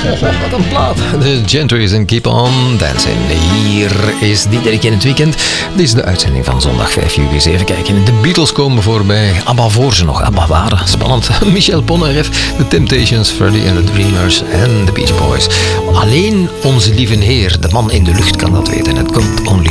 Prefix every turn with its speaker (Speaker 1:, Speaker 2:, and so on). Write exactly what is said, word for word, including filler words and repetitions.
Speaker 1: Wat een plaat. De Gentries en Keep On Dancing. Hier is Diederik in het weekend. Dit is de uitzending van zondag vijf juli. Eens even kijken. De Beatles komen voorbij. ABBA voor ze nog. ABBA waren. Spannend. Michel Polnareff, The Temptations, Freddie and the Dreamers en The Beach Boys. Alleen onze lieve Heer, de man in de lucht, kan dat weten. Het komt Only